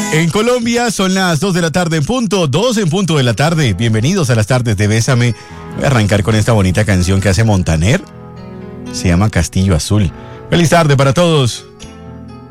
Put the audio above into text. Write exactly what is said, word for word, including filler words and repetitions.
En Colombia son las dos de la tarde en punto, dos en punto de la tarde. Bienvenidos a las tardes de Bésame. Voy a arrancar con esta bonita canción que hace Montaner. Se llama Castillo Azul. Feliz tarde para todos.